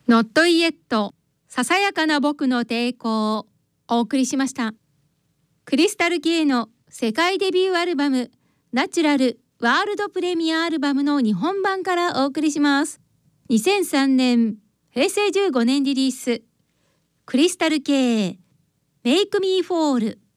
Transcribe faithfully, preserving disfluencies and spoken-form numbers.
ノットイエット、ささやかな僕の抵抗をお送りしました。クリスタル K の世界デビューアルバムナチュラルワールドプレミアアルバムの日本版からお送りします。にせんさんねん、へいせいじゅうごねんリリース、クリスタル K、Make Me Fall。